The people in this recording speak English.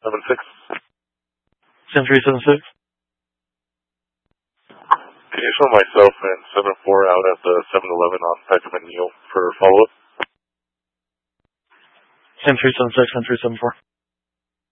7376. Can you show myself and 74 out at the 7-Eleven on Peckham and Neal for follow-up? 7376, 7374.